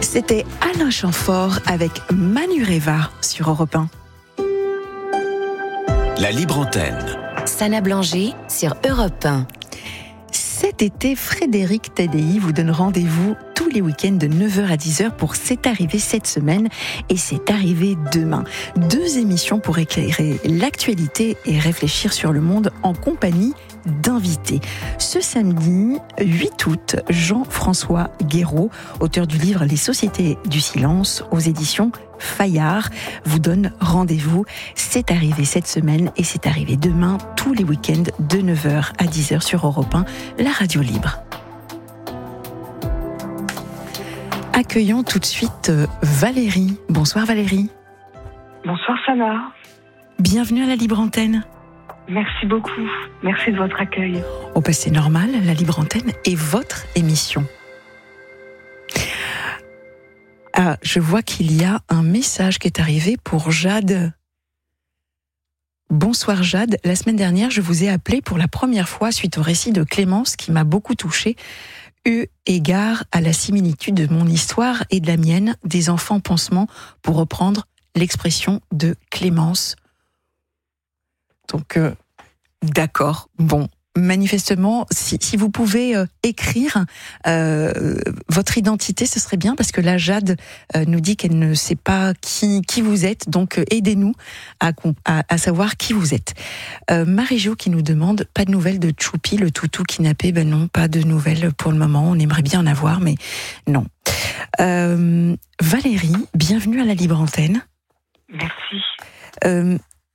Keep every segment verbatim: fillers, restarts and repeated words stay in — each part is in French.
C'était Alain Chamfort avec Manureva sur Europe un. La libre antenne. Sana Blanger sur Europe un. Cet été, Frédéric Tadei vous donne rendez-vous tous les week-ends de neuf heures à dix heures pour C'est arrivé cette semaine et C'est arrivé demain. Deux émissions pour éclairer l'actualité et réfléchir sur le monde en compagnie d'invités. Ce samedi huit août, Jean-François Guéraud, auteur du livre Les Sociétés du silence aux éditions Fayard, vous donne rendez-vous. C'est arrivé cette semaine et c'est arrivé demain, tous les week-ends de neuf heures à dix heures sur Europe un, la radio libre. Accueillons tout de suite Valérie. Bonsoir Valérie. Bonsoir Sana. Bienvenue à la libre antenne. Merci beaucoup. Merci de votre accueil. Oh ben c'est normal, la libre antenne est votre émission. Ah, je vois qu'il y a un message qui est arrivé pour Jade. Bonsoir Jade, la semaine dernière, je vous ai appelé pour la première fois suite au récit de Clémence qui m'a beaucoup touchée, eu égard à la similitude de mon histoire et de la mienne, des enfants pansements, pour reprendre l'expression de Clémence. Donc, euh, d'accord, bon. Manifestement, si, si vous pouvez euh, écrire euh, votre identité, ce serait bien, parce que là, Jade euh, nous dit qu'elle ne sait pas qui, qui vous êtes, donc euh, aidez-nous à, à, à savoir qui vous êtes. Euh, Marie-Jo qui nous demande, pas de nouvelles de Choupi, le toutou kidnappé? Ben non, pas de nouvelles pour le moment, on aimerait bien en avoir, mais non. Euh, Valérie, bienvenue à la libre antenne. Merci. Euh,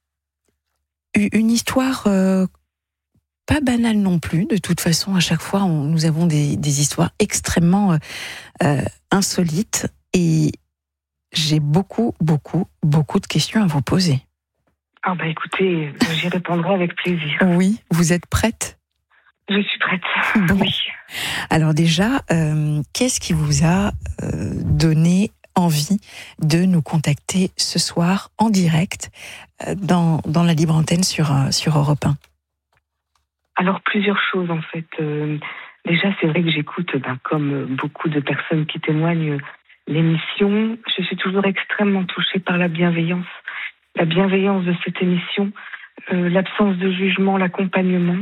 une histoire... Euh, Pas banal non plus, de toute façon, à chaque fois, on, nous avons des, des histoires extrêmement euh, euh, insolites et j'ai beaucoup, beaucoup, beaucoup de questions à vous poser. Ah bah écoutez, j'y répondrai avec plaisir. Oui, vous êtes prête? Je suis prête. Bon. Oui. Alors déjà, euh, qu'est-ce qui vous a euh, donné envie de nous contacter ce soir en direct euh, dans, dans la libre antenne sur, euh, sur Europe un? Alors plusieurs choses en fait. Euh, déjà c'est vrai que j'écoute, ben, comme beaucoup de personnes qui témoignent, l'émission. Je suis toujours extrêmement touchée par la bienveillance. La bienveillance de cette émission, euh, l'absence de jugement, l'accompagnement.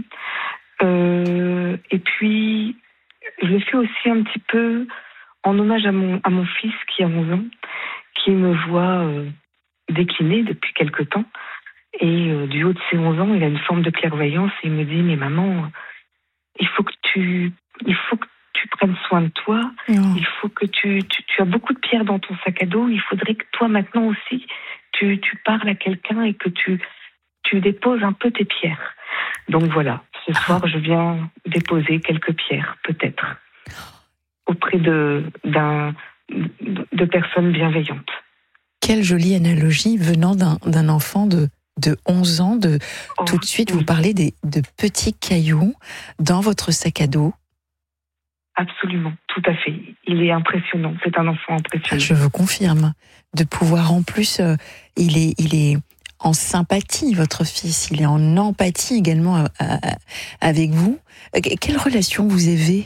Euh, et puis je le fais aussi un petit peu en hommage à mon, à mon fils qui a onze ans, qui me voit euh, décliner depuis quelque temps. Et euh, du haut de ses onze ans, il a une forme de clairvoyance et il me dit, mais maman, il faut que tu, il faut que tu prennes soin de toi. Oh. Il faut que tu, tu, tu as beaucoup de pierres dans ton sac à dos. Il faudrait que toi maintenant aussi, tu, tu parles à quelqu'un et que tu, tu déposes un peu tes pierres. Donc voilà, ce soir, je viens déposer quelques pierres, peut-être, auprès de, d'un, de personnes bienveillantes. Quelle jolie analogie venant d'un, d'un enfant de de onze ans, de oh, tout de suite oui. Vous parlez des, de petits cailloux dans votre sac à dos. Absolument, tout à fait. Il est impressionnant, c'est un enfant impressionnant. Je vous confirme, de pouvoir en plus, euh, il est, il est en sympathie, votre fils, il est en empathie également à, à, avec vous. Quelle relation vous avez?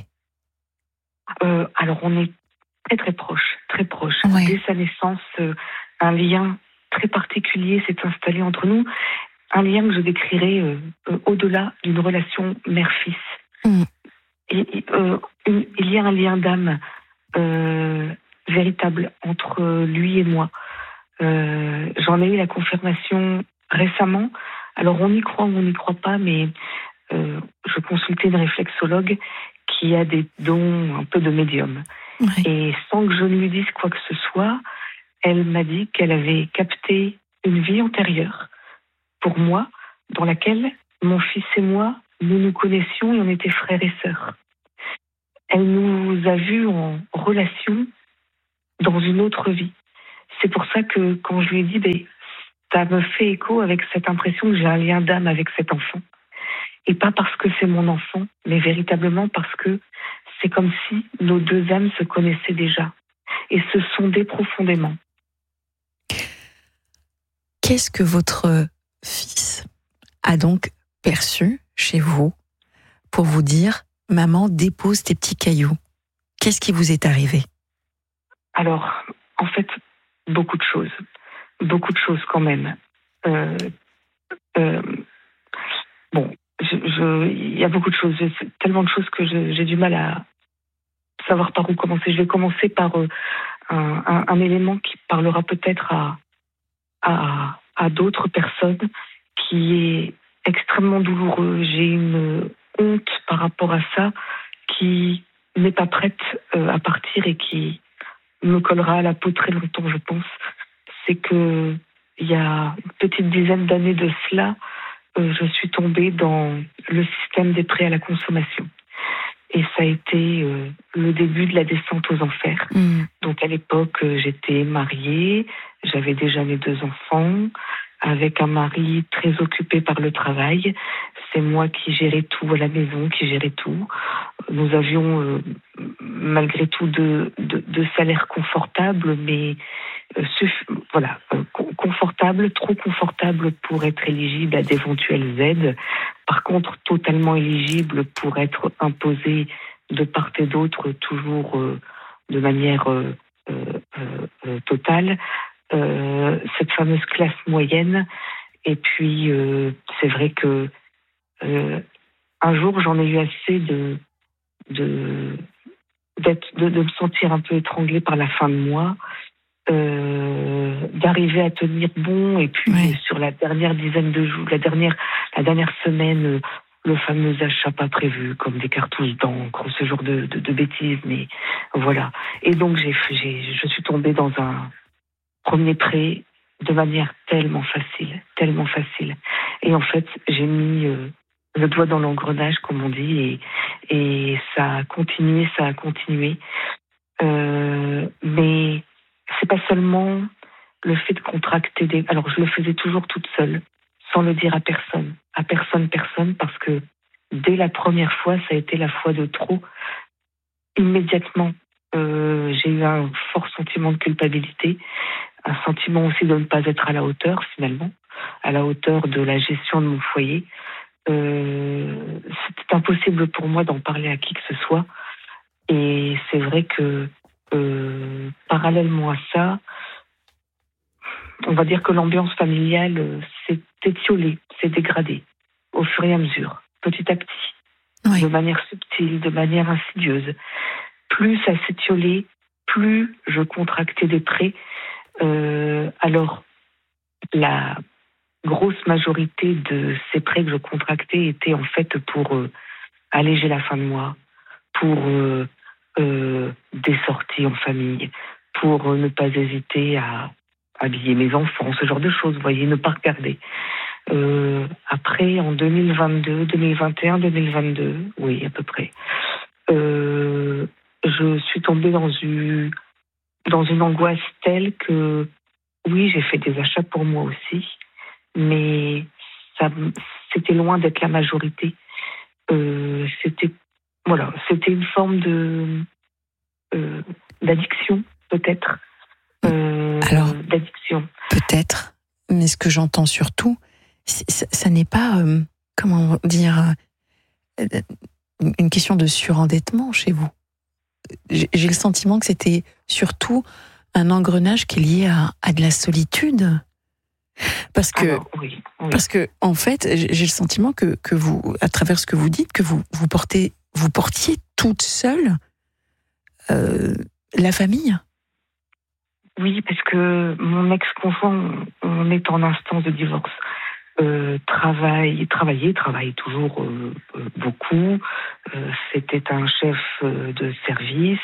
euh, Alors on est très très proches, très proches. Ouais. Dès sa naissance, euh, un lien très particulier s'est installé entre nous, un lien que je décrirais euh, euh, au-delà d'une relation mère-fils. Mm. Et, euh, une, il y a un lien d'âme euh, véritable entre lui et moi. Euh, j'en ai eu la confirmation récemment. Alors on y croit ou on n'y croit pas, mais euh, je consultais une réflexologue qui a des dons un peu de médium. Ouais. Et sans que je ne lui dise quoi que ce soit, elle m'a dit qu'elle avait capté une vie antérieure pour moi, dans laquelle mon fils et moi, nous nous connaissions et on était frères et sœurs. Elle nous a vus en relation dans une autre vie. C'est pour ça que quand je lui ai dit, ben, ça me fait écho avec cette impression que j'ai un lien d'âme avec cet enfant. Et pas parce que c'est mon enfant, mais véritablement parce que c'est comme si nos deux âmes se connaissaient déjà et se sondaient profondément. Qu'est-ce que votre fils a donc perçu chez vous pour vous dire « Maman, dépose tes petits cailloux ». Qu'est-ce qui vous est arrivé ? Alors, en fait, beaucoup de choses. Beaucoup de choses quand même. Euh, euh, bon, je, je, il y a beaucoup de choses. C'est tellement de choses que je, j'ai du mal à savoir par où commencer. Je vais commencer par euh, un, un, un élément qui parlera peut-être à, à, à d'autres personnes, qui est extrêmement douloureux. J'ai une honte par rapport à ça qui n'est pas prête euh, à partir et qui me collera à la peau très longtemps, je pense. C'est que il y a une petite dizaine d'années de cela, euh, je suis tombée dans le système des prêts à la consommation. Et ça a été euh, le début de la descente aux enfers. Mmh. Donc à l'époque, euh, j'étais mariée, j'avais déjà mes deux enfants, avec un mari très occupé par le travail. C'est moi qui gérais tout à la maison, qui gérais tout. Nous avions euh, malgré tout de, de, de salaires confortables, mais euh, suff- voilà, euh, confortables, trop confortables pour être éligibles à d'éventuelles aides. Par contre, totalement éligibles pour être imposés de part et d'autre, toujours euh, de manière euh, euh, euh, totale. Euh, cette fameuse classe moyenne. Et puis, euh, c'est vrai que euh, un jour, j'en ai eu assez de, de, d'être, de, de me sentir un peu étranglée par la fin de mois, euh, d'arriver à tenir bon. Et puis, oui. sur la dernière dizaine de jours, la dernière, la dernière semaine, le fameux achat pas prévu, comme des cartouches d'encre, ce genre de, de, de bêtises. Mais voilà. Et donc, j'ai, j'ai, je suis tombée dans un premier prêt de manière tellement facile, tellement facile. Et en fait, j'ai mis euh, le doigt dans l'engrenage, comme on dit, et, et ça a continué, ça a continué. Euh, mais c'est pas seulement le fait de contracter des... Alors, je le faisais toujours toute seule, sans le dire à personne, à personne, personne, parce que dès la première fois, ça a été la fois de trop. Immédiatement, euh, j'ai eu un fort sentiment de culpabilité, un sentiment aussi de ne pas être à la hauteur, finalement, à la hauteur de la gestion de mon foyer. Euh, c'était impossible pour moi d'en parler à qui que ce soit. Et c'est vrai que, euh, parallèlement à ça, on va dire que l'ambiance familiale euh, s'est étiolée, s'est dégradée, au fur et à mesure, petit à petit, oui. de manière subtile, de manière insidieuse. Plus ça s'étiolait, plus je contractais des prêts. Euh, alors, la grosse majorité de ces prêts que je contractais étaient en fait pour euh, alléger la fin de mois, pour euh, euh, des sorties en famille, pour euh, ne pas hésiter à habiller mes enfants, ce genre de choses, vous voyez, ne pas regarder. Euh, après, en deux mille vingt-deux, deux mille vingt et un, deux mille vingt-deux, oui, à peu près, euh, je suis tombée dans une dans une angoisse telle que, oui, j'ai fait des achats pour moi aussi, mais ça, c'était loin d'être la majorité. Euh, c'était, voilà, c'était une forme de, euh, d'addiction, peut-être. Euh, Alors, d'addiction. Peut-être, mais ce que j'entends surtout, ça, ça n'est pas, euh, comment dire, euh, une question de surendettement chez vous. J'ai, j'ai le sentiment que c'était surtout un engrenage qui est lié à, à de la solitude. Parce que, Alors, oui, oui. parce que, en fait, j'ai le sentiment que, que vous, à travers ce que vous dites, que vous, vous portez, vous portiez toute seule euh, la famille. Oui, parce que mon ex-conjoint, on est en instance de divorce. Euh, travaille, travaillait, travaille toujours euh, euh, beaucoup. Euh, c'était un chef euh, de service,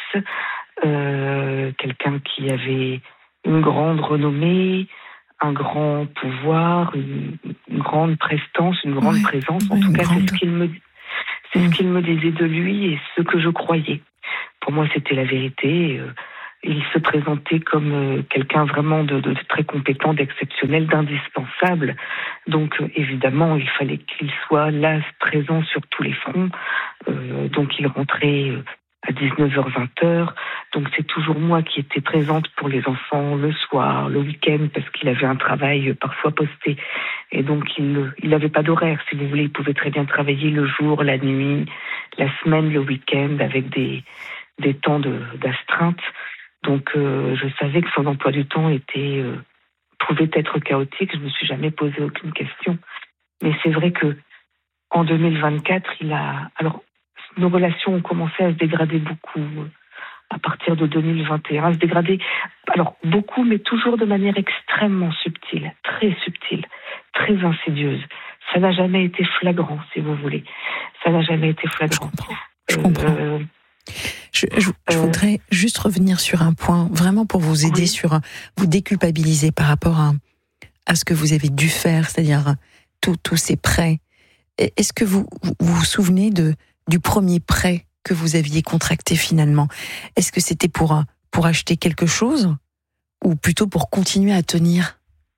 euh, quelqu'un qui avait une grande renommée, un grand pouvoir, une, une grande prestance, une grande ouais, présence. En ouais, tout cas, grande... c'est ce qu'il me, c'est mmh. ce qu'il me disait de lui et ce que je croyais. Pour moi, c'était la vérité. Euh, Il se présentait comme euh, quelqu'un vraiment de, de très compétent, d'exceptionnel, d'indispensable. Donc, euh, évidemment, il fallait qu'il soit là, présent sur tous les fronts. Euh, donc, il rentrait euh, à dix-neuf heures vingt. Donc, c'est toujours moi qui étais présente pour les enfants le soir, le week-end, parce qu'il avait un travail euh, parfois posté. Et donc, il il n'avait pas d'horaire, si vous voulez. Il pouvait très bien travailler le jour, la nuit, la semaine, le week-end, avec des, des temps de, d'astreinte. Donc, euh, je savais que son emploi du temps était euh, pouvait être chaotique. Je me suis jamais posé aucune question. Mais c'est vrai que en deux mille vingt-quatre, il a. Alors, nos relations ont commencé à se dégrader beaucoup à partir de deux mille vingt et un, à se dégrader. Alors beaucoup, mais toujours de manière extrêmement subtile, très subtile, très insidieuse. Ça n'a jamais été flagrant, si vous voulez. Ça n'a jamais été flagrant. Je comprends. Je comprends. Euh, Je, je, je voudrais juste revenir sur un point, vraiment pour vous aider, oui. sur vous déculpabiliser par rapport à, à ce que vous avez dû faire, c'est-à-dire tous ces prêts. Est-ce que vous, vous vous souvenez de, du premier prêt que vous aviez contracté finalement? Est-ce que c'était pour, pour acheter quelque chose ou plutôt pour continuer à tenir?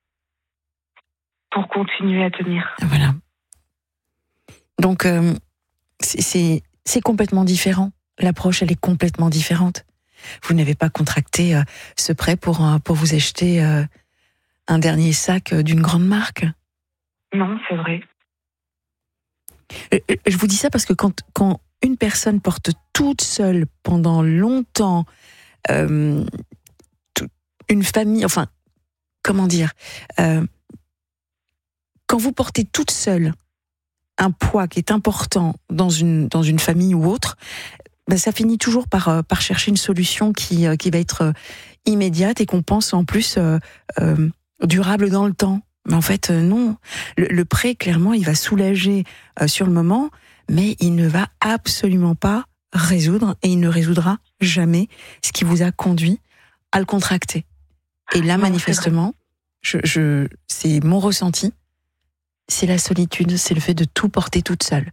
Pour continuer à tenir. Voilà. Donc, euh, c'est, c'est, c'est complètement différent. L'approche, elle est complètement différente. Vous n'avez pas contracté euh, ce prêt pour, euh, pour vous acheter euh, un dernier sac euh, d'une grande marque. Non, c'est vrai. Euh, je vous dis ça parce que quand, quand une personne porte toute seule pendant longtemps euh, tout, une famille, enfin, comment dire, euh, quand vous portez toute seule un poids qui est important dans une, dans une famille ou autre, ben ça finit toujours par, par chercher une solution qui, qui va être immédiate et qu'on pense en plus euh, euh, durable dans le temps. Mais en fait, euh, non. Le, le prêt, clairement, il va soulager euh, sur le moment, mais il ne va absolument pas résoudre et il ne résoudra jamais ce qui vous a conduit à le contracter. Et là, non, manifestement, je, je, c'est mon ressenti, c'est la solitude, c'est le fait de tout porter toute seule.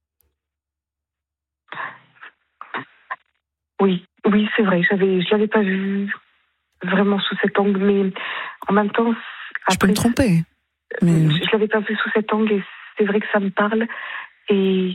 Oui, oui, c'est vrai. J'avais, je l'avais pas vu vraiment sous cet angle, mais en même temps, après, je peux me tromper. Mais... Je, je l'avais pas vu sous cet angle et c'est vrai que ça me parle. Et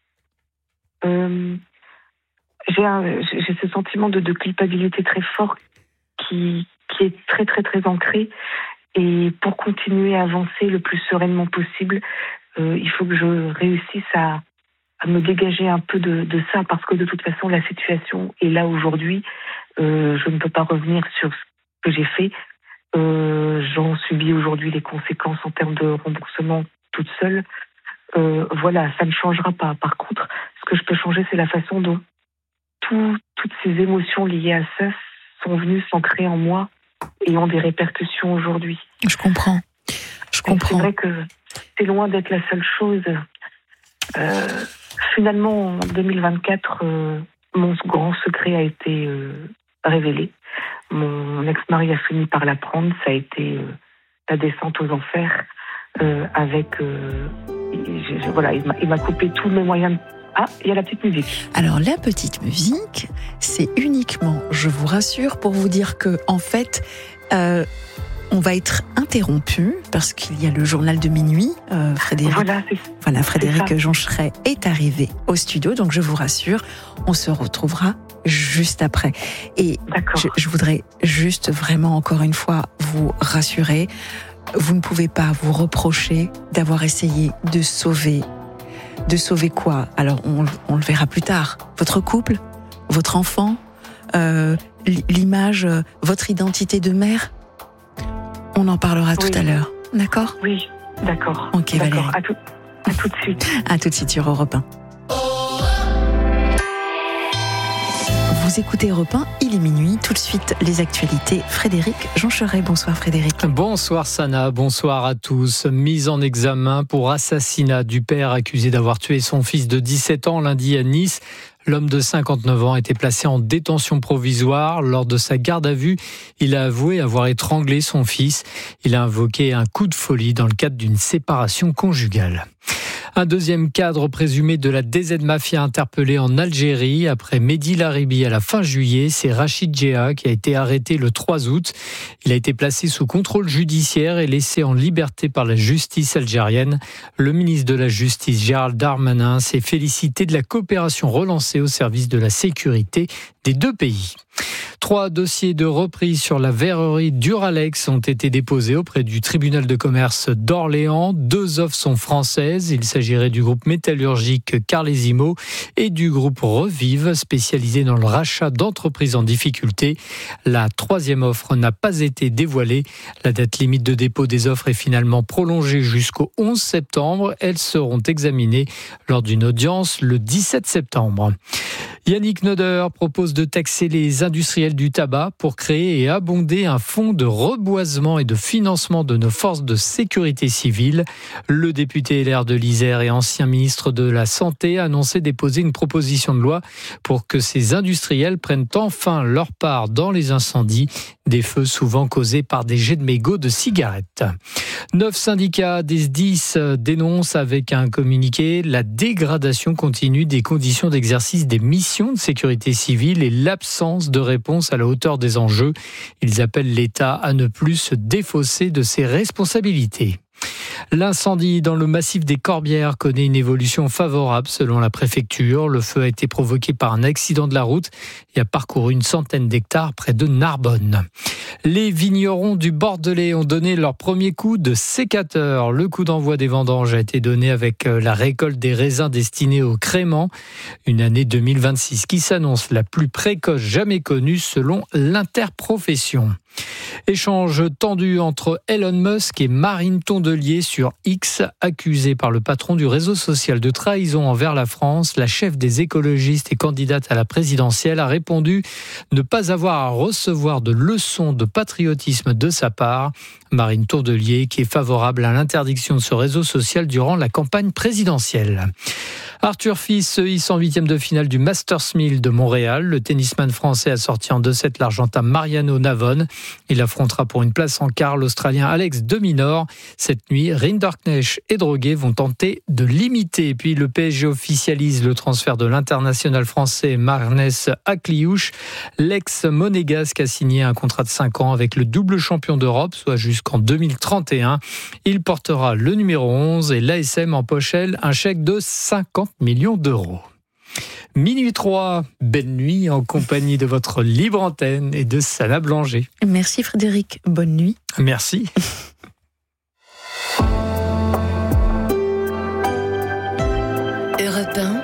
euh, j'ai, un, j'ai ce sentiment de, de culpabilité très fort qui, qui est très très très ancré. Et pour continuer à avancer le plus sereinement possible, euh, il faut que je réussisse à à me dégager un peu de, de ça, parce que de toute façon, la situation est là aujourd'hui. Euh, je ne peux pas revenir sur ce que j'ai fait. Euh, j'en subis aujourd'hui les conséquences en termes de remboursement toute seule. Euh, voilà, ça ne changera pas. Par contre, ce que je peux changer, c'est la façon dont tout, toutes ces émotions liées à ça sont venues s'ancrer en moi et ont des répercussions aujourd'hui. Je comprends. Je comprends. C'est vrai que c'est loin d'être la seule chose. Euh, Finalement, en deux mille vingt-quatre, euh, mon grand secret a été euh, révélé. Mon ex-mari a fini par l'apprendre. Ça a été euh, la descente aux enfers. Euh, avec, euh, je, je, voilà, il m'a, il m'a coupé tous mes moyens. De... Ah, il y a la petite musique. Alors la petite musique, c'est uniquement, je vous rassure, pour vous dire que en fait. Euh, On va être interrompu parce qu'il y a le journal de minuit. Euh, Frédéric, voilà, c'est, voilà, Frédéric Joncheret est arrivé au studio, donc je vous rassure, on se retrouvera juste après. Et je, je voudrais juste vraiment encore une fois vous rassurer, vous ne pouvez pas vous reprocher d'avoir essayé de sauver, de sauver quoi ? Alors on, on le verra plus tard. Votre couple, votre enfant, euh, l'image, votre identité de mère. On en parlera oui. tout à l'heure, d'accord ? Oui, d'accord. Ok, d'accord. Valérie. À tout, à tout de suite. À tout de suite sur Europe un. Vous écoutez Europe un, il est minuit. Tout de suite, les actualités. Frédéric Joncheret. Bonsoir Frédéric. Bonsoir Sana, bonsoir à tous. Mise en examen pour assassinat du père accusé d'avoir tué son fils de dix-sept ans lundi à Nice. L'homme de cinquante-neuf ans a été placé en détention provisoire. Lors de sa garde à vue, il a avoué avoir étranglé son fils. Il a invoqué un coup de folie dans le cadre d'une séparation conjugale. Un deuxième cadre présumé de la D Z Mafia interpellé en Algérie. Après Mehdi Laribi à la fin juillet, c'est Rachid Djea qui a été arrêté le trois août. Il a été placé sous contrôle judiciaire et laissé en liberté par la justice algérienne. Le ministre de la Justice, Gérald Darmanin, s'est félicité de la coopération relancée au service de la sécurité des deux pays. Trois dossiers de reprise sur la verrerie Duralex ont été déposés auprès du tribunal de commerce d'Orléans. Deux offres sont françaises. Il s'agirait du groupe métallurgique Carlesimo et du groupe Revive, spécialisé dans le rachat d'entreprises en difficulté. La troisième offre n'a pas été dévoilée. La date limite de dépôt des offres est finalement prolongée jusqu'au onze septembre. Elles seront examinées lors d'une audience le dix-sept septembre. Yannick Noder propose de taxer les industriels du tabac pour créer et abonder un fonds de reboisement et de financement de nos forces de sécurité civile. Le député L R de l'Isère et ancien ministre de la Santé a annoncé déposer une proposition de loi pour que ces industriels prennent enfin leur part dans les incendies, des feux souvent causés par des jets de mégots de cigarettes. Neuf syndicats des S D I S dénoncent avec un communiqué la dégradation continue des conditions d'exercice des missions de sécurité civile et l'absence de réponse à la hauteur des enjeux. Ils appellent l'État à ne plus se défausser de ses responsabilités. L'incendie dans le massif des Corbières connaît une évolution favorable selon la préfecture. Le feu a été provoqué par un accident de la route et a parcouru une centaine d'hectares près de Narbonne. Les vignerons du Bordelais ont donné leur premier coup de sécateur. Le coup d'envoi des vendanges a été donné avec la récolte des raisins destinés au crément. Une année deux mille vingt-six qui s'annonce la plus précoce jamais connue selon l'interprofession. Échange tendu entre Elon Musk et Marine Tondelier sur X. Accusée par le patron du réseau social de trahison envers la France, la chef des écologistes et candidate à la présidentielle a répondu ne pas avoir à recevoir de leçons de patriotisme de sa part. Marine Tondelier qui est favorable à l'interdiction de ce réseau social durant la campagne présidentielle. Arthur Fils se hisse en huitième de finale du Masters mille de Montréal. Le tennisman français a sorti en deux sept l'Argentin Mariano Navone. Il affrontera pour une place en quart l'Australien Alex de Minaur. Cette nuit, Rinderknecht et Droguet vont tenter de l'imiter. Et puis le P S G officialise le transfert de l'international français Marnes Akliouche. L'ex-monégasque a signé un contrat de cinq ans avec le double champion d'Europe, soit jusqu'en deux mille trente et un. Il portera le numéro onze et l'A S M empoche elle un chèque de cinquante millions d'euros. Minuit trois, belle nuit en compagnie de votre libre antenne et de Sana Blanger. Merci Frédéric, bonne nuit. Merci. Europe un.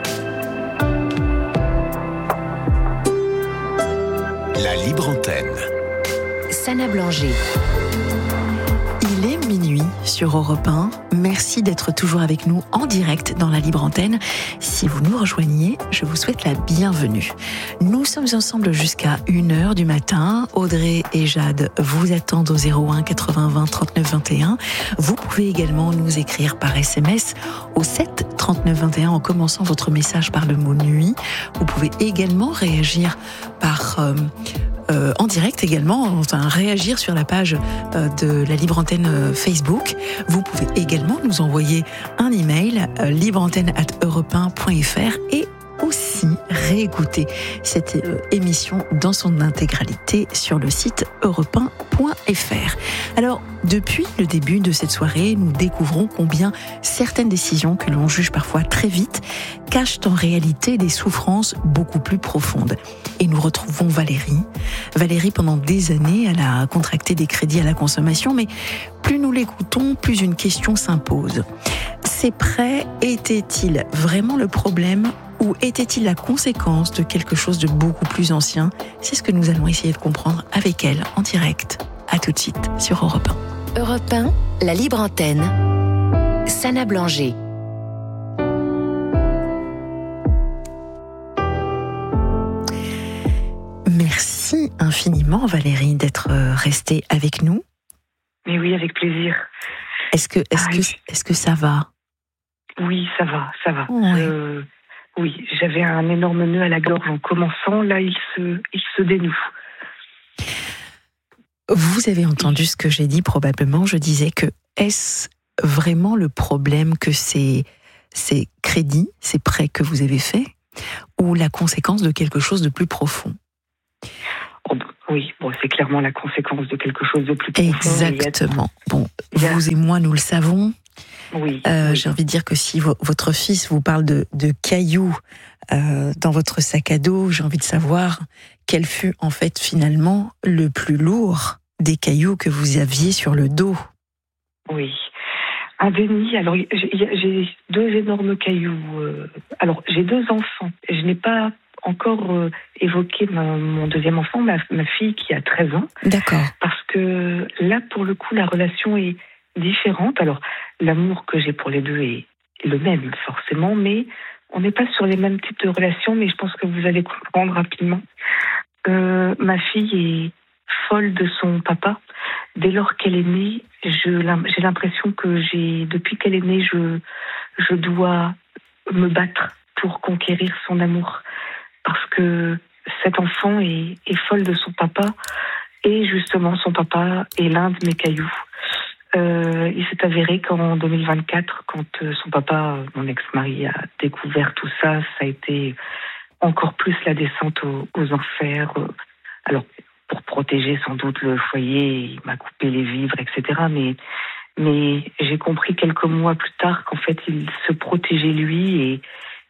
La libre antenne. Sana Blanger. Il est minuit sur Europe un. Merci d'être toujours avec nous en direct dans la libre antenne. Si vous nous rejoignez, je vous souhaite la bienvenue. Nous sommes ensemble jusqu'à une heure du matin. Audrey et Jade vous attendent au zéro un quatre-vingts vingt trente-neuf vingt et un. Vous pouvez également nous écrire par S M S au sept trente-neuf vingt et un en commençant votre message par le mot nuit. Vous pouvez également réagir par... Euh, Euh, en direct également, enfin réagir sur la page euh, de la Libre Antenne euh, Facebook. Vous pouvez également nous envoyer un email euh, libreantenne arobase europe un point f r et aussi réécouter cette euh, émission dans son intégralité sur le site europe un point f r. Alors, depuis le début de cette soirée, nous découvrons combien certaines décisions que l'on juge parfois très vite cachent en réalité des souffrances beaucoup plus profondes. Et nous retrouvons Valérie. Valérie, pendant des années, elle a contracté des crédits à la consommation, mais plus nous l'écoutons, plus une question s'impose. Ces prêts étaient-ils vraiment le problème ou était-il la conséquence de quelque chose de beaucoup plus ancien? C'est ce que nous allons essayer de comprendre avec elle en direct. À tout de suite sur Europe un. Europe un, la libre antenne. Sana Blanger. Merci infiniment Valérie d'être restée avec nous. Mais oui, avec plaisir. Est-ce que, est-ce Ah, que, oui. est-ce que ça va? Oui, ça va, ça va. Ouais. Euh, oui, j'avais un énorme nœud à la gorge en commençant. Là, il se, il se dénoue. Vous avez entendu ce que j'ai dit probablement. Je disais que est-ce vraiment le problème que ces, ces crédits, ces prêts que vous avez faits, ou la conséquence de quelque chose de plus profond? Oh, oui, bon, c'est clairement la conséquence de quelque chose de plus profond. Exactement. Bon, Il y a- vous et moi, nous le savons. Oui. Euh, oui. J'ai envie de dire que si vo- votre fils vous parle de, de cailloux euh, dans votre sac à dos, j'ai envie de savoir quel fut en fait finalement le plus lourd des cailloux que vous aviez sur le dos. Oui. Un déni. Alors, j'ai, j'ai deux énormes cailloux. Euh, alors, j'ai deux enfants. Je n'ai pas encore euh, évoqué ma, mon deuxième enfant, ma, ma fille qui a treize ans. D'accord. Parce que là, pour le coup, la relation est différente. Alors, l'amour que j'ai pour les deux est, est le même, forcément, mais on n'est pas sur les mêmes types de relations, mais je pense que vous allez comprendre rapidement. Euh, ma fille est folle de son papa. Dès lors qu'elle est née, je, j'ai l'impression que j'ai, depuis qu'elle est née, je, je dois me battre pour conquérir son amour. Parce que cet enfant est, est folle de son papa. Et justement, son papa est l'un de mes cailloux. Euh, il s'est avéré qu'en deux mille vingt-quatre, quand son papa, mon ex-mari, a découvert tout ça, ça a été encore plus la descente aux, aux enfers. Alors, pour protéger sans doute le foyer, il m'a coupé les vivres, et cetera. Mais, mais j'ai compris quelques mois plus tard qu'en fait, il se protégeait lui et,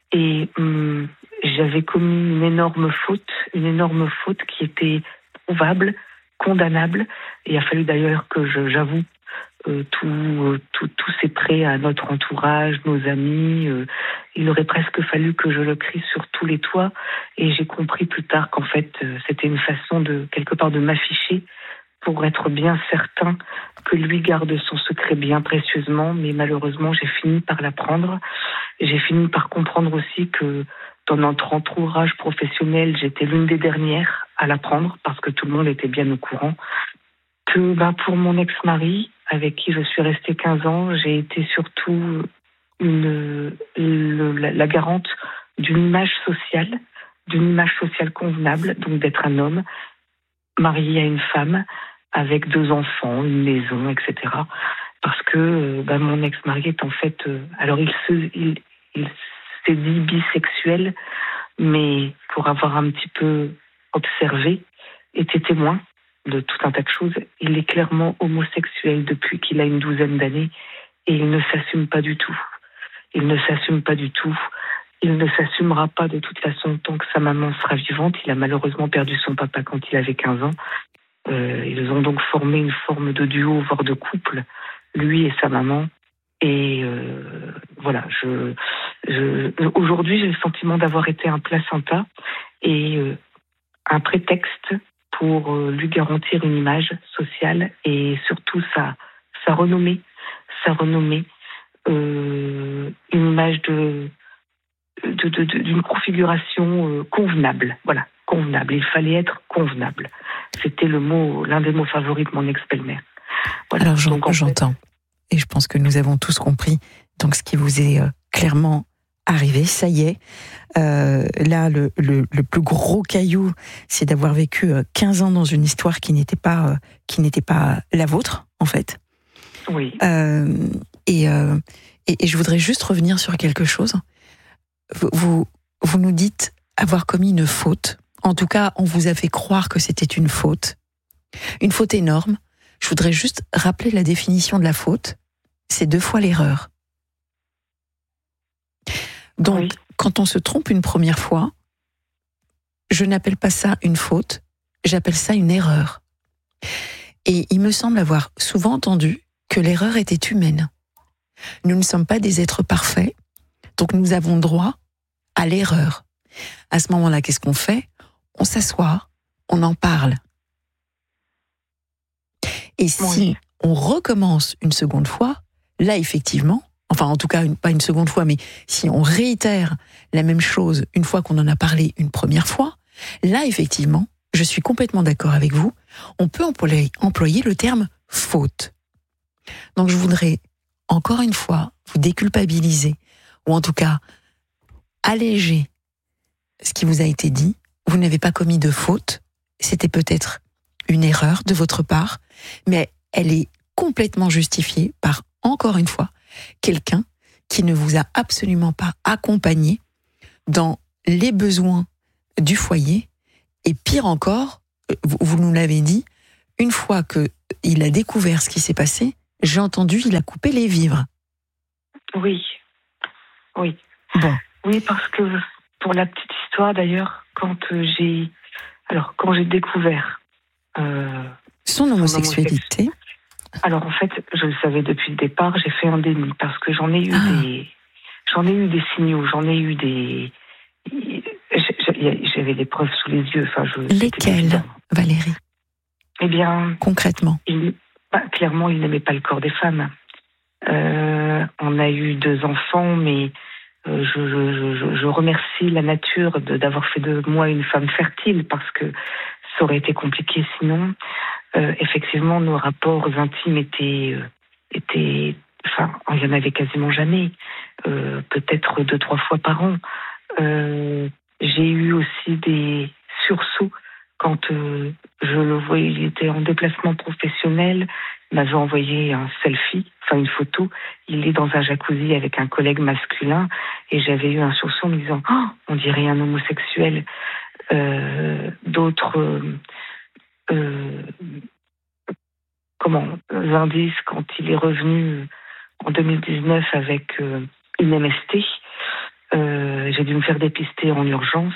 et hum, j'avais commis une énorme faute, une énorme faute qui était prouvable, condamnable. Et il a fallu d'ailleurs que je, j'avoue euh, tout, euh, tout, tous ces prêts à notre entourage, nos amis. Euh, il aurait presque fallu que je le crie sur tous les toits. Et j'ai compris plus tard qu'en fait, euh, c'était une façon de, quelque part, de m'afficher pour être bien certain que lui garde son secret bien précieusement. Mais malheureusement, j'ai fini par l'apprendre. J'ai fini par comprendre aussi que dans notre entourage professionnel, j'étais l'une des dernières à l'apprendre parce que tout le monde était bien au courant. Que bah, pour mon ex-mari, avec qui je suis restée quinze ans, j'ai été surtout une, le, la, la garante d'une image sociale, d'une image sociale convenable, donc d'être un homme marié à une femme avec deux enfants, une maison, et cetera. Parce que bah, mon ex-mari est en fait... Euh, alors il se... Il, il s'est dit bisexuel, mais pour avoir un petit peu observé, était témoin de tout un tas de choses. Il est clairement homosexuel depuis qu'il a une douzaine d'années et il ne s'assume pas du tout. Il ne s'assume pas du tout. Il ne s'assumera pas de toute façon tant que sa maman sera vivante. Il a malheureusement perdu son papa quand il avait quinze ans. Euh, ils ont donc formé une forme de duo, voire de couple, lui et sa maman. Et euh, voilà, je, je, aujourd'hui, j'ai le sentiment d'avoir été un placenta et euh, un prétexte pour euh, lui garantir une image sociale et surtout sa, sa renommée, sa renommée, euh, une image de, de, de, de d'une configuration euh, convenable. Voilà, convenable. Il fallait être convenable. C'était le mot, l'un des mots favoris de mon ex-belle-mère. Voilà. Alors j'en, Donc, j'entends. Fait, et je pense que nous avons tous compris donc ce qui vous est euh, clairement arrivé. Ça y est, euh, là le, le, le plus gros caillou, c'est d'avoir vécu euh, quinze ans dans une histoire qui n'était pas euh, qui n'était pas la vôtre en fait. Oui. Euh, et, euh, et et je voudrais juste revenir sur quelque chose. Vous vous, vous nous dites avoir commis une faute. En tout cas, on vous a fait croire que c'était une faute, une faute énorme. Je voudrais juste rappeler la définition de la faute. C'est deux fois l'erreur. Donc, oui. Quand on se trompe une première fois, je n'appelle pas ça une faute, j'appelle ça une erreur. Et il me semble avoir souvent entendu que l'erreur était humaine. Nous ne sommes pas des êtres parfaits, donc nous avons droit à l'erreur. À ce moment-là, qu'est-ce qu'on fait ? On s'assoit, on en parle. Et si oui. on recommence une seconde fois, là, effectivement, enfin, en tout cas, une, pas une seconde fois, mais si on réitère la même chose une fois qu'on en a parlé une première fois, là, effectivement, je suis complètement d'accord avec vous, on peut employer, employer le terme « faute ». Donc, je voudrais, encore une fois, vous déculpabiliser, ou en tout cas, alléger ce qui vous a été dit. Vous n'avez pas commis de faute, c'était peut-être une erreur de votre part, mais elle est complètement justifiée par, encore une fois, quelqu'un qui ne vous a absolument pas accompagné dans les besoins du foyer. Et pire encore, vous, vous nous l'avez dit, une fois qu'il a découvert ce qui s'est passé, j'ai entendu, il a coupé les vivres. Oui, oui. Bon. Oui, parce que, pour la petite histoire d'ailleurs, quand euh, j'ai, alors, quand j'ai découvert euh, son homosexualité. Son alors en fait, je le savais depuis le départ, j'ai fait un déni parce que j'en ai eu Ah. des, j'en ai eu des signaux, j'en ai eu des, j'avais des preuves sous les yeux. Enfin, je, Lesquelles, Valérie? Eh bien, concrètement, il, bah, clairement, il n'aimait pas le corps des femmes. Euh, on a eu deux enfants, mais euh, je, je, je, je remercie la nature de, d'avoir fait de moi une femme fertile, parce que ça aurait été compliqué sinon. Euh, effectivement, nos rapports intimes étaient, euh, étaient, enfin, il y en avait quasiment jamais, euh, peut-être deux, trois fois par an. Euh, j'ai eu aussi des sursauts quand euh, je le voyais, il était en déplacement professionnel, il m'avait envoyé un selfie, enfin une photo, il est dans un jacuzzi avec un collègue masculin, et j'avais eu un sursaut en me disant oh, on dirait un homosexuel. Euh, d'autres euh, euh, comment indices quand il est revenu en deux mille dix-neuf avec euh, une M S T. Euh, j'ai dû me faire dépister en urgence.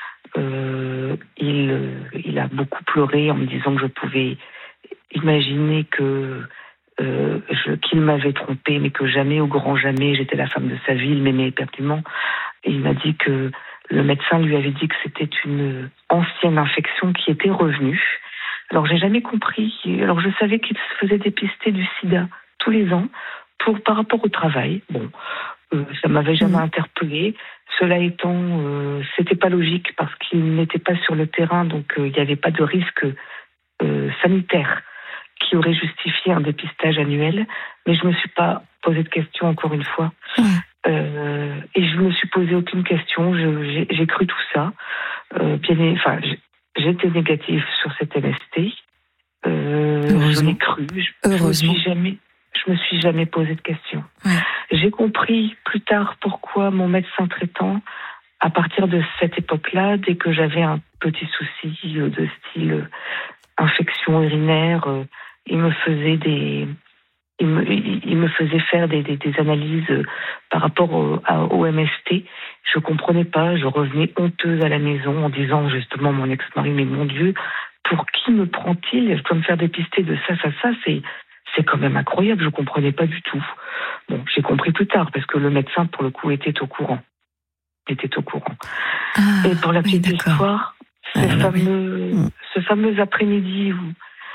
Euh, il, il a beaucoup pleuré en me disant que je pouvais imaginer que euh, je, qu'il m'avait trompé, mais que jamais, au grand jamais, j'étais la femme de sa vie, il m'aimait éperdument. Et il m'a dit que le médecin lui avait dit que c'était une ancienne infection qui était revenue. Alors j'ai jamais compris. Alors je savais qu'il se faisait dépister du sida tous les ans pour, par rapport au travail. Bon, euh, ça m'avait jamais mmh. interpellée. Cela étant, euh, c'était pas logique parce qu'il n'était pas sur le terrain, donc euh, il n'y avait pas de risque euh, sanitaire qui aurait justifié un dépistage annuel. Mais je me suis pas posé de questions encore une fois. Mmh. Euh, et je me suis posé aucune question. Je, j'ai, j'ai cru tout ça. Euh, bien, enfin, j'étais négative sur cette M S T. Euh, je l'ai cru. Je, je me suis jamais, je me suis jamais posé de questions. Ouais. J'ai compris plus tard pourquoi mon médecin traitant, à partir de cette époque-là, dès que j'avais un petit souci de style infection urinaire, il me faisait des, il me, il me faisait faire des, des, des analyses par rapport au, à, au M S T. Je comprenais pas. Je revenais honteuse à la maison en disant justement mon ex-mari, mais mon Dieu, pour qui me prend-il? Je dois me faire dépister de ça, ça, ça. C'est, c'est quand même incroyable. Je comprenais pas du tout. Bon, j'ai compris plus tard parce que le médecin, pour le coup, était au courant. Était au courant. Ah, et pour la petite oui, histoire, ce, ah, fameux, oui. ce fameux après-midi où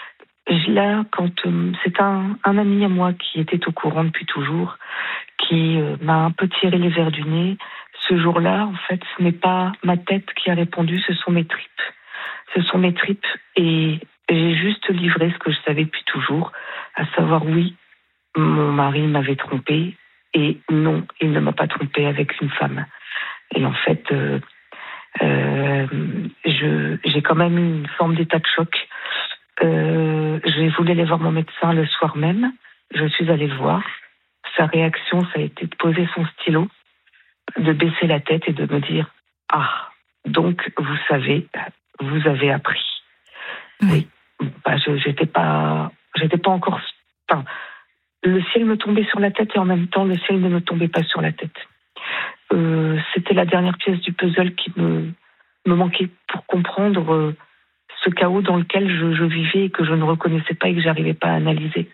là, quand euh, c'est un, un ami à moi qui était au courant depuis toujours, qui euh, m'a un peu tiré les verres du nez. Ce jour-là, en fait, ce n'est pas ma tête qui a répondu, ce sont mes tripes. Ce sont mes tripes, et j'ai juste livré ce que je savais depuis toujours, à savoir oui, mon mari m'avait trompée, et non, il ne m'a pas trompée avec une femme. Et en fait, euh, euh, je, j'ai quand même eu une forme d'état de choc. Euh, j'ai voulu aller voir mon médecin le soir même. Je suis allée le voir. Sa réaction, ça a été de poser son stylo, de baisser la tête et de me dire « Ah, donc vous savez, vous avez appris. » Oui. Bah, je, j'étais pas, j'étais pas encore... Enfin, le ciel me tombait sur la tête et en même temps, le ciel ne me tombait pas sur la tête. Euh, c'était la dernière pièce du puzzle qui me, me manquait pour comprendre euh, ce chaos dans lequel je, je vivais et que je ne reconnaissais pas et que j'arrivais pas à analyser.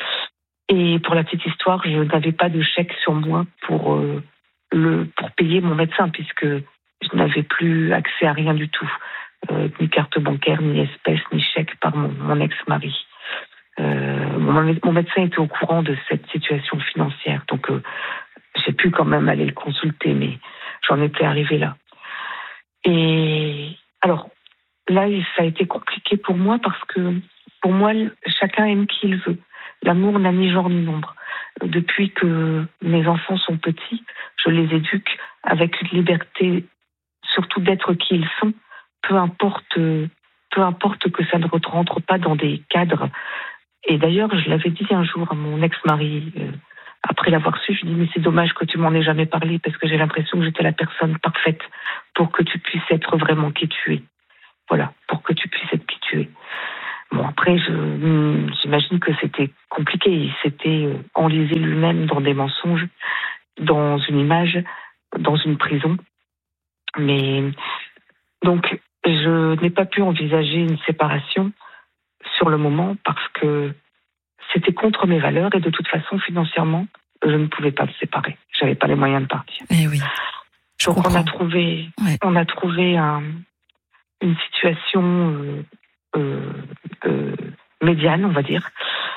Et pour la petite histoire, je n'avais pas de chèque sur moi pour, euh, le, pour payer mon médecin, puisque je n'avais plus accès à rien du tout, euh, ni carte bancaire, ni espèce, ni chèque par mon, mon ex-mari. Euh, mon, mon médecin était au courant de cette situation financière, donc euh, j'ai pu quand même aller le consulter, mais j'en étais arrivée là. Et alors, là, ça a été compliqué pour moi parce que pour moi, chacun aime qui il veut. L'amour n'a ni genre ni nombre. Depuis que mes enfants sont petits, je les éduque avec une liberté, surtout d'être qui ils sont, peu importe, peu importe que ça ne rentre pas dans des cadres. Et d'ailleurs, je l'avais dit un jour à mon ex-mari, euh, après l'avoir su, je lui ai dit, mais c'est dommage que tu m'en aies jamais parlé, parce que j'ai l'impression que j'étais la personne parfaite pour que tu puisses être vraiment qui tu es. Voilà, pour que tu puisses être qui tu es. Bon, après, je, j'imagine que c'était compliqué. Il s'était enlisé lui-même dans des mensonges. dans une image, dans une prison. Mais donc, je n'ai pas pu envisager une séparation sur le moment parce que c'était contre mes valeurs et de toute façon, financièrement, je ne pouvais pas me séparer. J'avais pas les moyens de partir. Eh oui. Je Donc, comprends. on a trouvé, ouais. on a trouvé un, une situation euh, euh, euh, médiane, on va dire.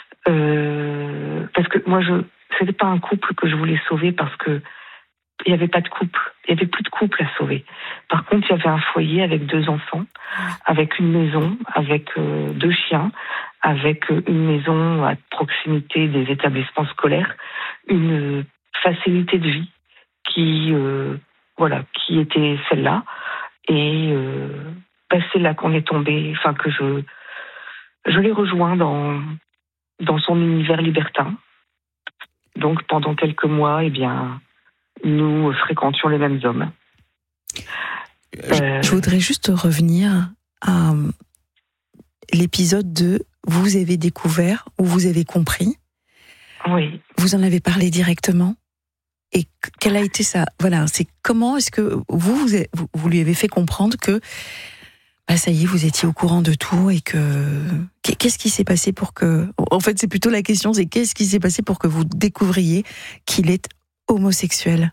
Euh, parce que moi, je, c'était pas un couple que je voulais sauver parce que il n'y avait pas de couple, il n'y avait plus de couple à sauver. Par contre, il y avait un foyer avec deux enfants, avec une maison, avec euh, deux chiens, avec euh, une maison à proximité des établissements scolaires, une facilité de vie qui, euh, voilà, qui était celle-là. Et euh, ben, c'est là qu'on est tombé, enfin que je, je l'ai rejoint dans dans son univers libertin. Donc pendant quelques mois, eh bien, nous fréquentions les mêmes hommes. Euh... Je voudrais juste revenir à l'épisode de vous avez découvert ou vous avez compris. Oui. Vous en avez parlé directement. Et quelle a été ça? Voilà, c'est comment est-ce que vous, vous, vous, vous lui avez fait comprendre que bah ça y est, vous étiez au courant de tout et que qu'est-ce qui s'est passé pour que, en fait, c'est plutôt la question, c'est qu'est-ce qui s'est passé pour que vous découvriez qu'il est homosexuel?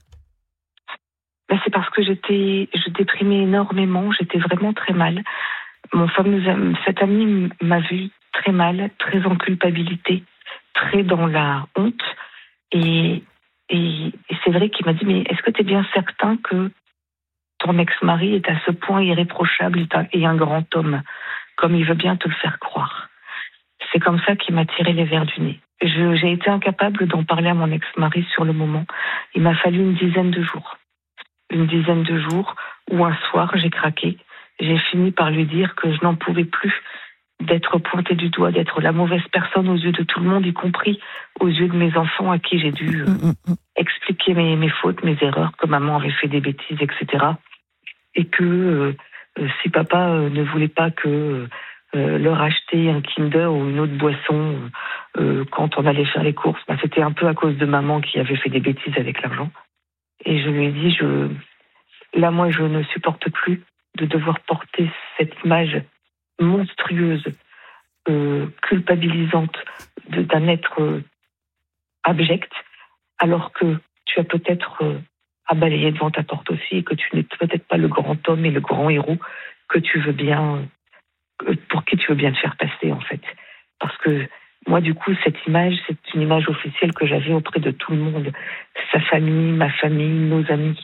Ben c'est parce que j'étais, je déprimais énormément, j'étais vraiment très mal. Mon fameux, cet ami m'a vu très mal, très en culpabilité, très dans la honte. Et, et, et c'est vrai qu'il m'a dit, mais est-ce que tu es bien certain que ton ex-mari est à ce point irréprochable et un grand homme, comme il veut bien te le faire croire? C'est comme ça qu'il m'a tiré les vers du nez. Je, j'ai été incapable d'en parler à mon ex-mari sur le moment. Il m'a fallu une dizaine de jours. Une dizaine de jours où un soir, j'ai craqué. J'ai fini par lui dire que je n'en pouvais plus d'être pointée du doigt, d'être la mauvaise personne aux yeux de tout le monde, y compris aux yeux de mes enfants à qui j'ai dû euh, expliquer mes, mes fautes, mes erreurs, que maman avait fait des bêtises, et cetera. Et que euh, si papa euh, ne voulait pas que euh, leur acheter un Kinder ou une autre boisson euh, quand on allait faire les courses, bah, c'était un peu à cause de maman qui avait fait des bêtises avec l'argent. Et je lui ai dit, je, là, moi, je ne supporte plus de devoir porter cette image monstrueuse, euh, culpabilisante de, d'un être euh, abject, alors que tu as peut-être euh, à balayer devant ta porte aussi et que tu n'es peut-être pas le grand homme et le grand héros que tu veux bien, euh, pour qui tu veux bien te faire passer, en fait. Parce que moi, du coup, cette image, c'est une image officielle que j'avais auprès de tout le monde. Sa famille, ma famille, nos amis.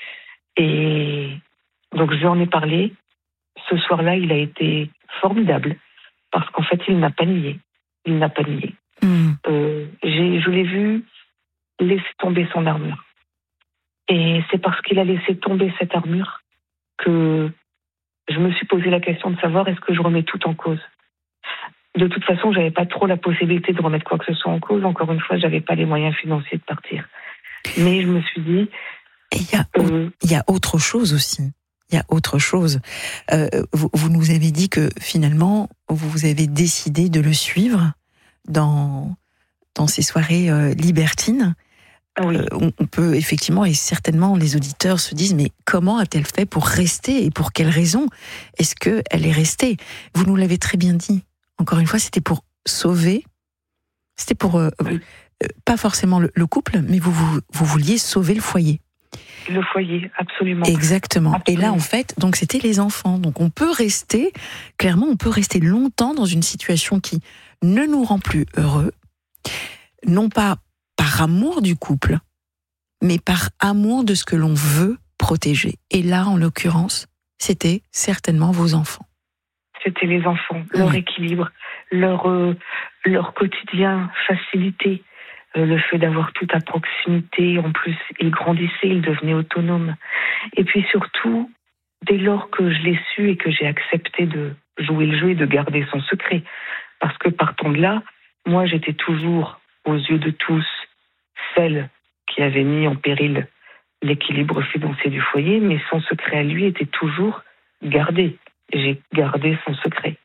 Et donc, je lui en ai parlé. Ce soir-là, il a été formidable. Parce qu'en fait, il n'a pas nié. Il n'a pas nié. Mmh. Euh, j'ai, je l'ai vu laisser tomber son armure. Et c'est parce qu'il a laissé tomber cette armure que je me suis posé la question de savoir est-ce que je remets tout en cause. De toute façon, j'avais pas trop la possibilité de remettre quoi que ce soit en cause. Encore une fois, j'avais pas les moyens financiers de partir. Mais je me suis dit... Il y a, euh, il y a autre chose aussi. Il y a autre chose. Euh, vous, vous nous avez dit que finalement, vous avez décidé de le suivre dans, dans ces soirées euh, libertines. Oui. Euh, on, on peut effectivement, et certainement les auditeurs se disent, mais comment a-t-elle fait pour rester et pour quelles raisons est-ce qu'elle est restée? Vous nous l'avez très bien dit. Encore une fois, c'était pour sauver, c'était pour, euh, oui. euh, pas forcément le, le couple, mais vous, vous, vous vouliez sauver le foyer. Le foyer, absolument. Exactement. Absolument. Et là, en fait, donc c'était les enfants. Donc on peut rester, clairement, on peut rester longtemps dans une situation qui ne nous rend plus heureux, non pas par amour du couple, mais par amour de ce que l'on veut protéger. Et là, en l'occurrence, c'était certainement vos enfants. C'était les enfants, leur mmh. équilibre, leur, euh, leur quotidien facilité. Euh, le fait d'avoir tout à proximité, en plus, ils grandissaient, ils devenaient autonomes. Et puis surtout, dès lors que je l'ai su et que j'ai accepté de jouer le jeu et de garder son secret, parce que partant de là, moi j'étais toujours, aux yeux de tous, celle qui avait mis en péril l'équilibre financier du foyer, mais son secret à lui était toujours gardé. J'ai gardé son secret.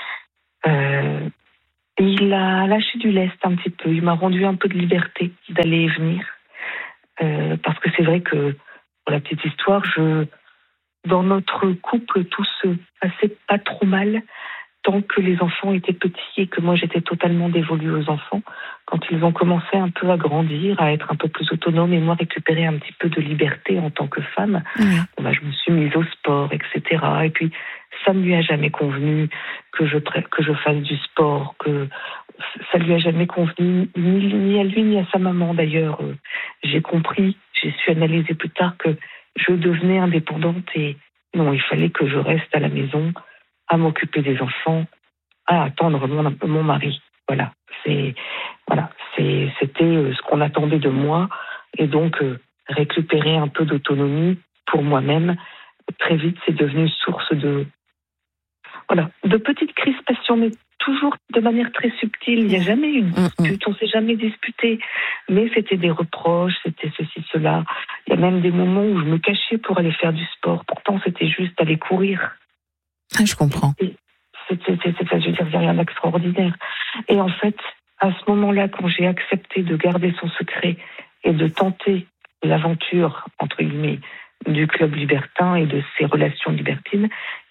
Euh, il a lâché du lest un petit peu. Il m'a rendu un peu de liberté d'aller et venir. Euh, parce que c'est vrai que, pour la petite histoire, je, dans notre couple, tout se passait pas trop mal tant que les enfants étaient petits et que moi j'étais totalement dévolue aux enfants. Quand ils ont commencé un peu à grandir, à être un peu plus autonomes et moi récupérer un petit peu de liberté en tant que femme, mmh. bon bah, je me suis mise au sport, et cetera. Et puis ça ne lui a jamais convenu que je, que je fasse du sport, que ça lui a jamais convenu, ni, ni à lui ni à sa maman d'ailleurs. J'ai compris, j'ai su analyser plus tard que je devenais indépendante et non, il fallait que je reste à la maison, à m'occuper des enfants, à attendre mon, mon mari. Voilà, c'est, voilà, c'est, c'était ce qu'on attendait de moi. Et donc, euh, récupérer un peu d'autonomie pour moi-même, très vite, c'est devenu source de, voilà, de petites crispations, mais toujours de manière très subtile. Il n'y a jamais eu de dispute, on ne s'est jamais disputé. Mais c'était des reproches, c'était ceci, cela. Il y a même des moments où je me cachais pour aller faire du sport. Pourtant, c'était juste aller courir. Ah, je comprends. C'est, c'est, c'est, c'est, je veux dire, il n'y a rien d'extraordinaire. Et en fait, à ce moment-là, quand j'ai accepté de garder son secret et de tenter l'aventure, entre guillemets, du club libertin et de ses relations libertines,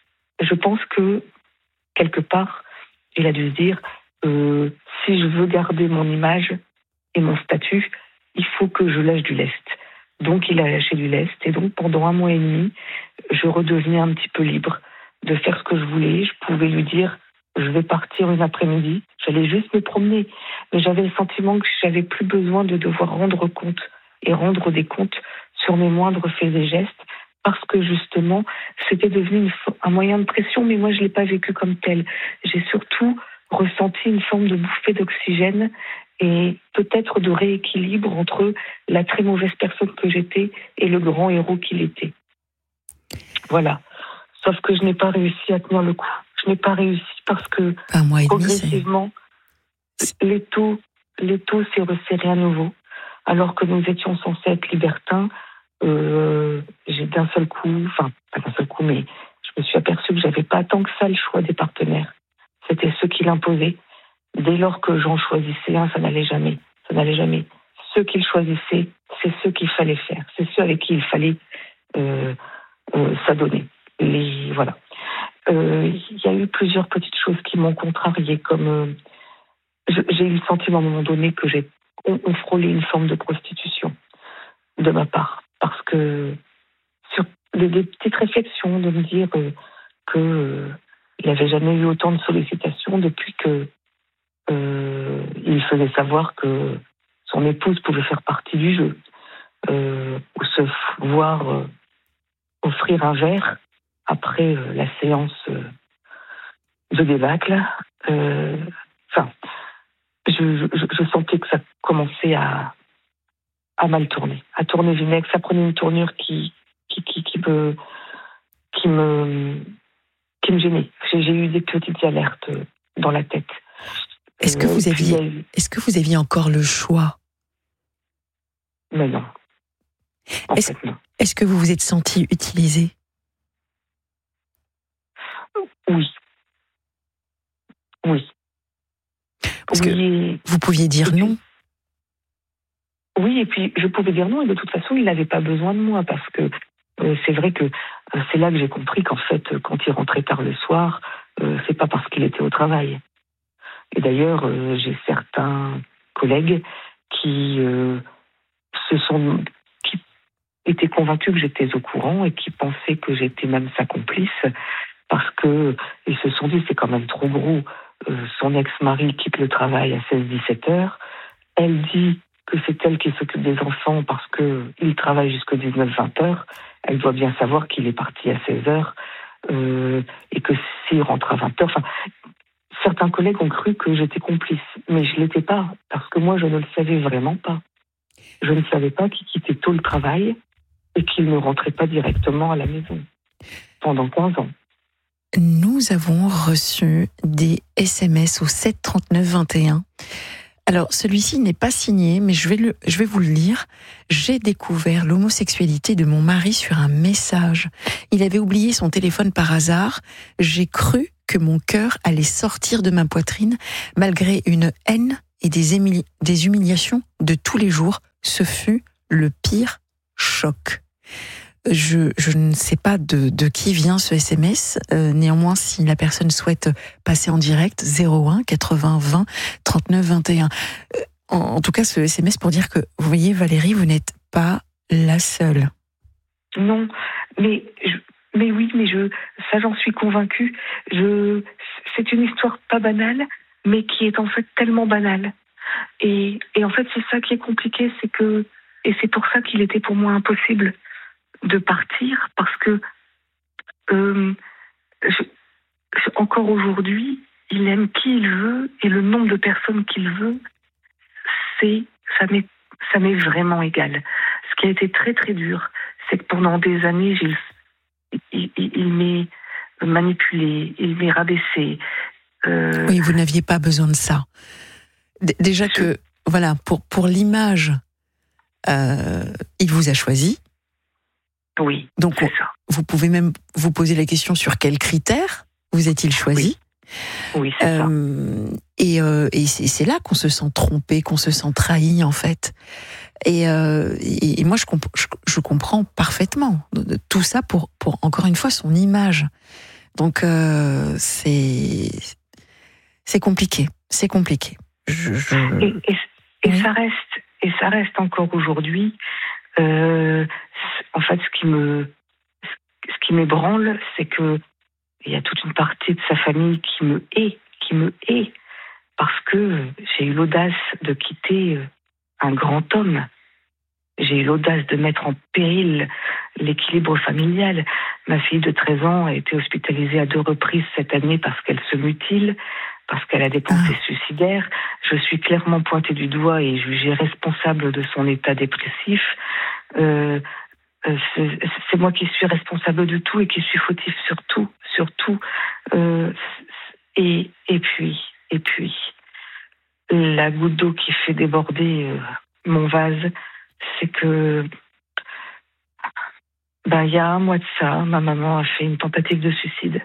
je pense que, quelque part, il a dû se dire, euh, si je veux garder mon image et mon statut, il faut que je lâche du lest. Donc, il a lâché du lest. Et donc, pendant un mois et demi, je redevenais un petit peu libre de faire ce que je voulais. Je pouvais lui dire, je vais partir une après-midi. J'allais juste me promener. Mais j'avais le sentiment que j'avais plus besoin de devoir rendre compte et rendre des comptes sur mes moindres faits et gestes parce que justement, c'était devenu une, un moyen de pression, mais moi, je ne l'ai pas vécu comme tel. J'ai surtout ressenti une forme de bouffée d'oxygène et peut-être de rééquilibre entre la très mauvaise personne que j'étais et le grand héros qu'il était. Voilà. Sauf que je n'ai pas réussi à tenir le coup. Je n'ai pas réussi parce que un mois et demi, progressivement, c'est... l'étau, l'étau s'est resserré à nouveau. Alors que nous étions censés être libertins, euh, j'ai d'un seul coup, enfin pas d'un seul coup, mais je me suis aperçue que j'avais pas tant que ça le choix des partenaires. C'était ceux qui l'imposaient. Dès lors que j'en choisissais un, ça n'allait jamais. Ça n'allait jamais. Ceux qu'il choisissait, c'est ceux qu'il fallait faire. C'est ceux avec qui il fallait euh, euh, s'adonner. Les, voilà. Euh, il y a eu plusieurs petites choses qui m'ont contrariée, comme euh, je, j'ai eu le sentiment à un moment donné que j'ai on, on frôlait une forme de prostitution de ma part, parce que sur des, des petites réflexions de me dire euh, que euh, il n'avait jamais eu autant de sollicitations depuis que euh, il faisait savoir que son épouse pouvait faire partie du jeu, euh, ou se voir euh, offrir un verre après euh, la séance euh, de débâcle. Euh, enfin, je, je, je sentais que ça commençait à, à mal tourner, à tourner vinaigre. Ça prenait une tournure qui, qui, qui, qui me, qui me, qui me gênait. J'ai, j'ai eu des petites alertes dans la tête. Est-ce que vous aviez, puis, est-ce que vous aviez encore le choix? Mais non. En est-ce, fait, non. Est-ce que vous vous êtes senti utilisé? Oui. Oui. Parce oui. que vous pouviez dire puis, non. Oui, et puis je pouvais dire non, et de toute façon, il n'avait pas besoin de moi, parce que euh, c'est vrai que euh, c'est là que j'ai compris qu'en fait, quand il rentrait tard le soir, euh, c'est pas parce qu'il était au travail. Et d'ailleurs, euh, j'ai certains collègues qui euh, se sont, qui étaient convaincus que j'étais au courant et qui pensaient que j'étais même sa complice, parce que ils se sont dit c'est quand même trop gros. Euh, son ex-mari quitte le travail à seize à dix-sept heures. Elle dit que c'est elle qui s'occupe des enfants parce qu'il travaille jusqu'à dix-neuf à vingt heures. Elle doit bien savoir qu'il est parti à seize heures euh, et que s'il rentre à vingt heures... Enfin, certains collègues ont cru que j'étais complice, mais je ne l'étais pas, parce que moi, je ne le savais vraiment pas. Je ne savais pas qu'il quittait tôt le travail et qu'il ne rentrait pas directement à la maison pendant quinze ans. Nous avons reçu des S M S au sept trente-neuf vingt et un. Alors, celui-ci n'est pas signé, mais je vais, le, je vais vous le lire. J'ai découvert l'homosexualité de mon mari sur un message. Il avait oublié son téléphone par hasard. J'ai cru que mon cœur allait sortir de ma poitrine, malgré une haine et des, émili- des humiliations de tous les jours. Ce fut le pire choc. Je, je ne sais pas de, de qui vient ce S M S. Euh, néanmoins, si la personne souhaite passer en direct, zéro un quatre-vingts vingt trente-neuf vingt et un. Euh, en, en tout cas, ce S M S pour dire que, vous voyez, Valérie, vous n'êtes pas la seule. Non, mais, je, mais oui, mais je, ça j'en suis convaincue. Je, c'est une histoire pas banale, mais qui est en fait tellement banale. Et, et en fait, c'est ça qui est compliqué, c'est que, et c'est pour ça qu'il était pour moi impossible de partir, parce que euh, je, je, encore aujourd'hui, il aime qui il veut, et le nombre de personnes qu'il veut, c'est, ça m'est, ça m'est vraiment égal. Ce qui a été très très dur, c'est que pendant des années, j'ai, il, il, il m'est manipulé, il m'est rabaissé. Euh, oui, vous n'aviez pas besoin de ça. D- déjà je... que, voilà, pour, pour l'image, euh, il vous a choisi. Oui, donc c'est ça. Vous pouvez même vous poser la question sur quels critères vous est-il choisi. Oui, oui c'est euh, ça. Et, euh, et c'est, c'est là qu'on se sent trompé, qu'on se sent trahi en fait. Et, euh, et, et moi je, comp- je, je comprends parfaitement tout ça pour, pour encore une fois son image. Donc euh, c'est c'est compliqué, c'est compliqué. Je, je... Et, et, et oui. ça reste et ça reste encore aujourd'hui. Euh, en fait, ce qui me, ce qui m'ébranle, c'est que il y a toute une partie de sa famille qui me hait, qui me hait, parce que j'ai eu l'audace de quitter un grand homme. J'ai eu l'audace de mettre en péril l'équilibre familial. Ma fille de treize ans a été hospitalisée à deux reprises cette année parce qu'elle se mutile, parce qu'elle a des pensées ah. suicidaires. Je suis clairement pointée du doigt et jugée responsable de son état dépressif. Euh, c'est, c'est moi qui suis responsable de tout et qui suis fautif sur tout, sur tout. Euh, et, et puis, et puis, la goutte d'eau qui fait déborder euh, mon vase, c'est que, ben, il y a un mois de ça, ma maman a fait une tentative de suicide.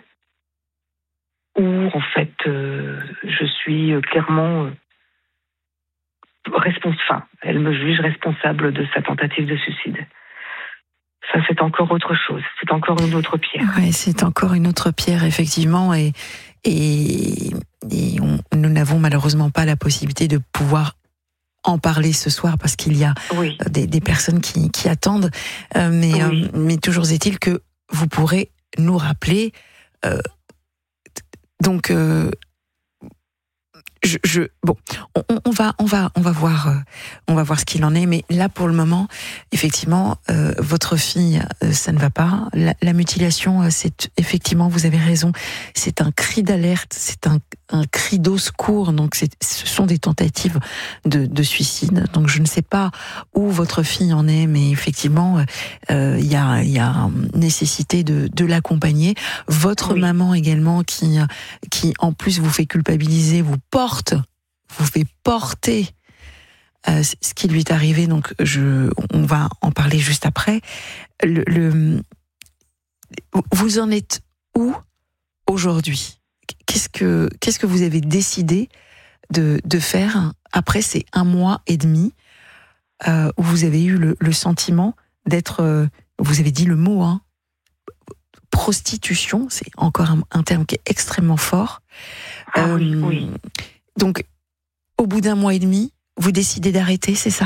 Où, en fait, euh, je suis clairement euh, responsable, enfin, elle me juge responsable de sa tentative de suicide. Ça, c'est encore autre chose. C'est encore une autre pierre. Oui, c'est encore une autre pierre, effectivement. Et, et, et on, nous n'avons malheureusement pas la possibilité de pouvoir en parler ce soir parce qu'il y a oui. des, des personnes qui, qui attendent. Euh, mais, oui. euh, mais toujours est-il que vous pourrez nous rappeler. Euh, donc, euh, je, je, bon, on, on va, on va, on va voir, euh, on va voir ce qu'il en est. Mais là, pour le moment, effectivement, euh, votre fille, euh, ça ne va pas. La, la mutilation, euh, c'est effectivement, vous avez raison, c'est un cri d'alerte, c'est un, un cri d'au secours. Donc, c'est, ce sont des tentatives de, de suicide. Donc, je ne sais pas où votre fille en est, mais effectivement, il euh, y a, il y a nécessité de, de l'accompagner. Votre oui. maman également, qui, qui en plus vous fait culpabiliser, vous porte vous fait porter euh, ce qui lui est arrivé, donc je, on va en parler juste après. Le, le, vous en êtes où aujourd'hui ? Qu'est-ce que, qu'est-ce que vous avez décidé de, de faire après ces un mois et demi euh, où vous avez eu le, le sentiment d'être, euh, vous avez dit le mot, hein, prostitution, c'est encore un, un terme qui est extrêmement fort. Ah euh, oui, oui. Donc, au bout d'un mois et demi, vous décidez d'arrêter, c'est ça ?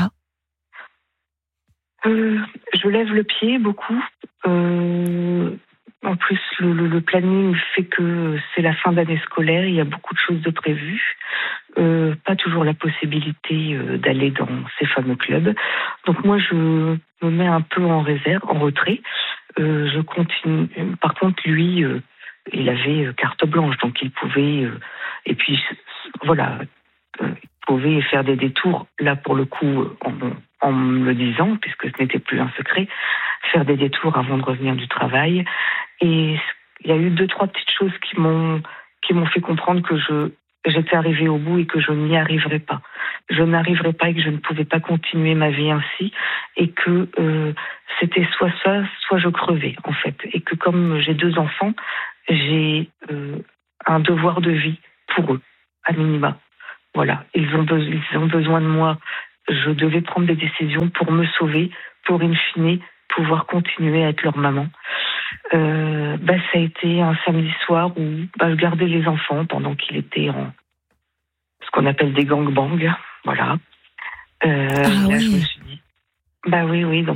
euh, Je lève le pied beaucoup. Euh, en plus, le, le, le planning fait que c'est la fin d'année scolaire, il y a beaucoup de choses de prévues. Euh, pas toujours la possibilité euh, d'aller dans ces fameux clubs. Donc moi, je me mets un peu en réserve, en retrait. Euh, je continue. Par contre, lui, euh, il avait carte blanche, donc il pouvait... Euh, et puis, voilà, euh, il pouvait faire des détours, là, pour le coup, en, en me le disant, puisque ce n'était plus un secret, faire des détours avant de revenir du travail. Et il y a eu deux, trois petites choses qui m'ont, qui m'ont fait comprendre que je... j'étais arrivée au bout et que je n'y arriverais pas. Je n'arriverais pas et que je ne pouvais pas continuer ma vie ainsi et que euh, c'était soit ça, soit je crevais, en fait. Et que comme j'ai deux enfants, j'ai euh, un devoir de vie pour eux, à minima. Voilà, ils ont, be- ils ont besoin de moi je devais prendre des décisions pour me sauver, pour in fine pouvoir continuer à être leur maman. Euh, bah, ça a été un samedi soir où bah, je gardais les enfants pendant qu'il était en ce qu'on appelle des gangbangs, voilà. Euh, ah là, oui. je me suis dit, bah oui, oui, donc